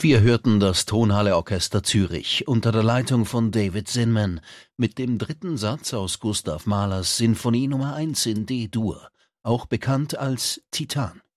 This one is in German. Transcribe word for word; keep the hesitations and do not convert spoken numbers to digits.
Wir hörten das Tonhalle Orchester Zürich unter der Leitung von David Zinman mit dem dritten Satz aus Gustav Mahlers Sinfonie Nummer eins in D-Dur, auch bekannt als Titan.